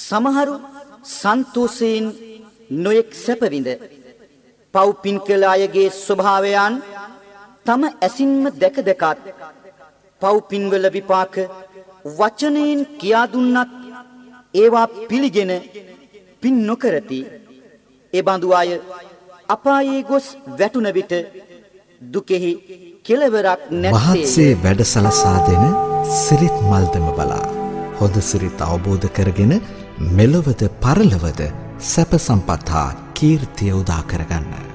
සමහරු සන්තෝෂයෙන් නොයෙක් සැපවිඳ පව් පින් කළ අයගේ ස්වභාවයන් තම ඇසින්ම දැක දැකත් පව් පින්වල විපාක වචනයෙන් කියා දුන්නත් ඒවා පිළිගෙන පින් නොකරති. ඒ බඳු අය අපායේ ගොස් වැටුන විට දුකෙහි කෙලවරක් නැත්තේ. වහන්සේ වැඩසලසා දෙන සිරිත් මල්දම බලා හොඳ සිරිත් අවබෝධ කරගෙන මෙලොවද පරලොවද සැප සම්පත් හා කීර්තිය උදා කරගන්න.